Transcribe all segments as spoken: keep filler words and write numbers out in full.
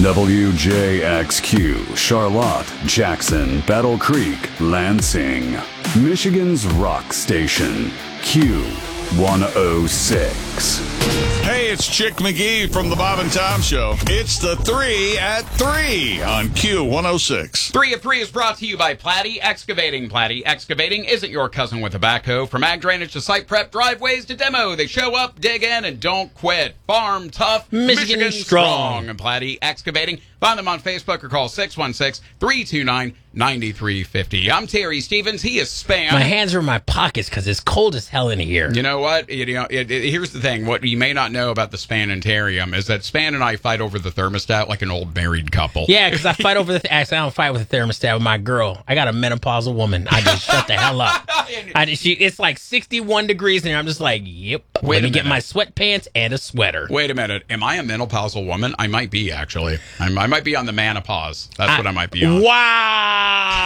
W J X Q, Charlotte, Jackson, Battle Creek, Lansing. Michigan's rock station, Q one oh six. Hey, it's Chick McGee from the Bob and Tom Show. It's the three at three on Q one oh six. Three at three is brought to you by Platy Excavating. Platy Excavating isn't your cousin with a backhoe. From ag drainage to site prep, driveways to demo, they show up, dig in, and don't quit. Farm tough, Michigan, Michigan strong. strong. And Platy Excavating. Find them on Facebook or call six one six, three two nine, nine three five zero. I'm Terry Stevens. He is Spam. My hands are in my pockets because it's cold as hell in here. You know what? You know, it, it, here's the thing. What you may not know about the Span and Terrium is that Span and I fight over the thermostat like an old married couple. Yeah, because I fight over the. Th- Actually, I don't fight with the thermostat with my girl. I got a menopausal woman. I just shut the hell up. I just, she, it's like sixty-one degrees in here. I'm just like, yep. Wait Let a me get minute. my sweatpants and a sweater. Wait a minute. Am I a menopausal woman? I might be, actually. I'm, I might be on the menopause. That's what I might be on. Wow.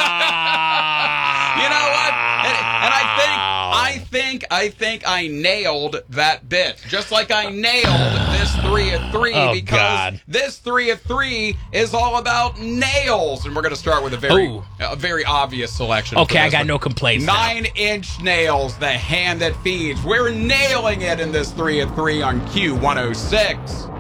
You know what? And, and I think, I think, I think I nailed that bit. Just like I nailed this three at three Oh, because God. this three at three is all about nails, and we're going to start with a very, Ooh. a very obvious selection. Okay, for I this got one. no complaints now. Nine-inch nails, the hand that feeds. We're nailing it in this three at three on Q one oh six.